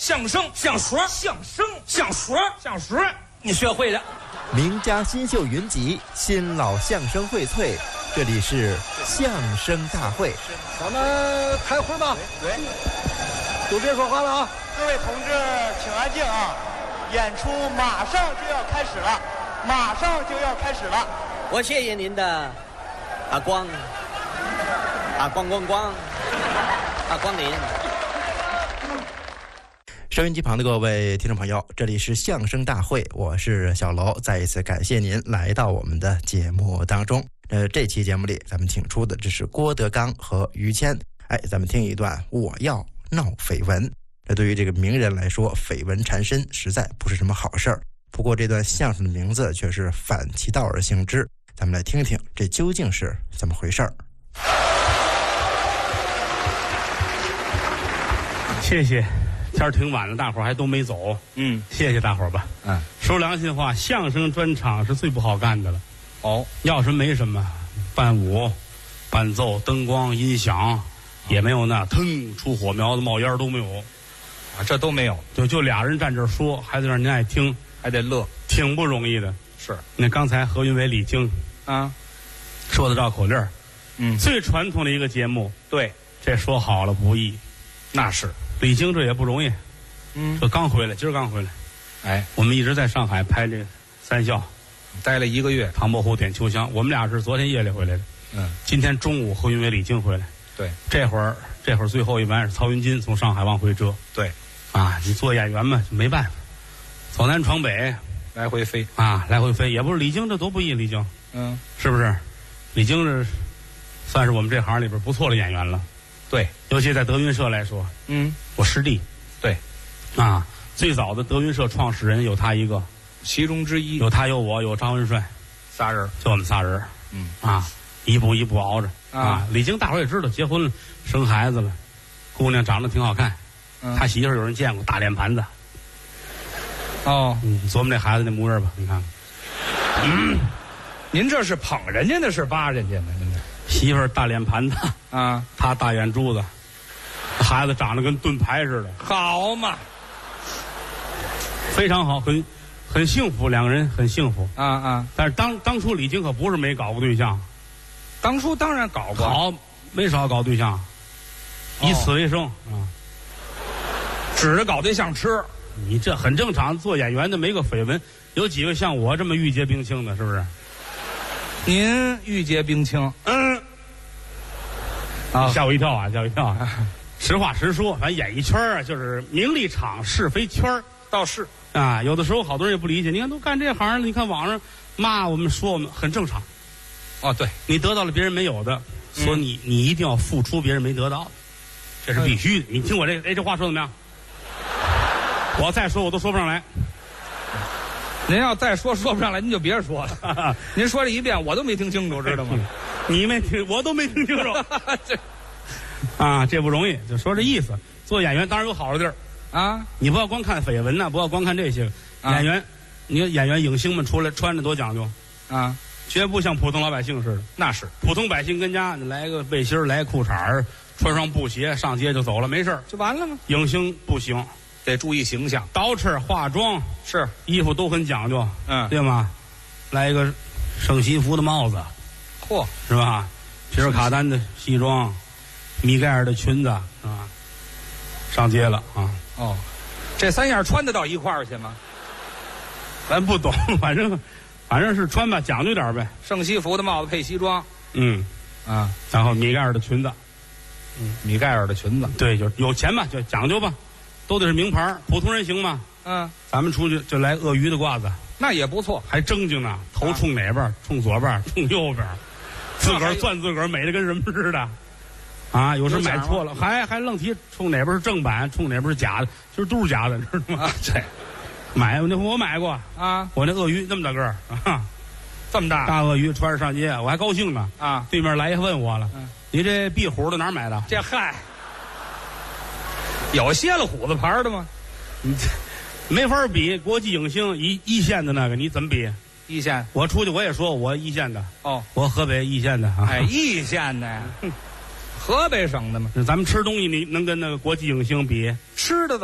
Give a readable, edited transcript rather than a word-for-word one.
相声， 相说， 相声， 相说， 相说， 你学会了。 名家新秀云集，新老相声荟萃，这里是相声大会。 咱们开会吧。 对， 都别说话了啊！ 各位同志，请安静啊！演出马上就要开始了，马上就要开始了。 我谢谢您的光临。 收音机旁的各位听众朋友，这里是相声大会，我是小楼，再一次感谢您来到我们的节目当中。这期节目里，咱们请出的这是郭德纲和于谦。咱们听一段我要闹绯闻。这对于这个名人来说，绯闻缠身实在不是什么好事儿。不过这段相声的名字却是反其道而行之，咱们来听听这究竟是怎么回事儿。 谢谢，天儿挺晚了，大伙儿还都没走。谢谢大伙儿吧。说良心话，相声专场是最不好干的了。要什么没什么，伴舞、伴奏、灯光、音响，也没有那腾出火苗子、冒烟都没有。 这都没有， 就俩人站这儿说，还得让您爱听， 还得乐， 挺不容易的。 是， 那刚才何云伟、李菁说的绕口令，最传统的一个节目。 对， 这说好了不易， 那是。 李菁这也不容易，这刚回来，今儿刚回来。我们一直在上海拍这三笑， 待了1个月， 唐伯虎点秋香。我们俩是昨天夜里回来的，今天中午何云伟、李菁回来。 对， 这会儿最后一班是曹云金从上海往回折。 对， 你做演员嘛，没办法，走南闯北， 来回飞来回飞，也不是李菁这多不易，李菁，是不是？李菁这算是我们这行里边不错的演员了。 对， 尤其在德云社来说，我师弟。 对， 最早的德云社创始人有他一个， 其中之一， 有他有我有张文帅， 仨人， 就我们仨人。一步一步熬着李菁大伙也知道，结婚了，生孩子了，姑娘长得挺好看，他媳妇有人见过，大脸盘子。你琢磨这孩子那模样吧，你看看。 您这是捧人家的，是扒人家的？您这媳妇大脸盘子他大眼珠子，孩子长得跟盾牌似的， 好嘛， 非常好，很幸福，两个人很幸福但是当初李菁可不是没搞过对象， 当初当然搞过， 好没少搞对象，以此为生指着搞对象吃。 你这很正常，做演员的没个绯闻，有几个像我这么玉洁冰清的，是不是？ 您玉洁冰清， 吓我一跳吓我一跳实话实说，反正演艺圈就是名利场、是非圈倒是有的时候好多人也不理解，你看都干这行了，你看网上骂我们说我们很正常。 对， 你得到了别人没有的，所以你一定要付出别人没得到的，这是必须的。你听我这话说怎么样？我再说我都说不上来。 您要再说不上来，您就别说了。您说这一遍我都没听清楚，知道吗？ 你没听，我都没听清楚。这不容易，就说这意思。做演员当然有好的地儿你不要光看绯闻不要光看这些演员。你看演员影星们出来穿着多讲究绝不像普通老百姓似的。 那是普通百姓跟家来个背心来裤衩穿上布鞋上街就走了，没事就完了吗？ 影星不行， 得注意形象， 捯饬化妆是衣服都很讲究对吗？来一个圣西服的帽子，是吧？皮尔卡丹的西装，米盖尔的裙子上街了这3样穿得到一块儿去吗？ 咱不懂，反正是穿吧，讲究点呗。 圣西服的帽子配西装， 然后米盖尔的裙子， 米盖尔的裙子， 对，就有钱嘛，就讲究吧，都得是名牌，普通人行吗？咱们出去就来鳄鱼的褂子， 那也不错， 还正经呢，头冲哪边？冲左边，冲右边，自个儿攥自个儿，美的跟什么似的。有时买错了，还愣提冲哪边是正版，冲哪边是假的，其实都是假的，知道吗？ 对， 我买过我那鳄鱼那么大个儿这么大鳄鱼穿着上街，我还高兴呢对面来一问我了，你这壁虎的哪儿买的？ 这有蝎了虎子牌的吗？ 你没法比，国际影星一线的那个你怎么比？ 一线我出去我也说我一线的我河北一线的一线的呀河北省的吗？ 咱们吃东西你能跟那个国际影星比？ 吃的